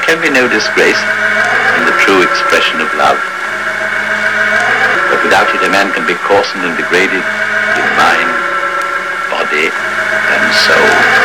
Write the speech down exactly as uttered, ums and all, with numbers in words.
can be no disgrace in the true expression of love. But without it, a man can be coarsened and degraded in mind.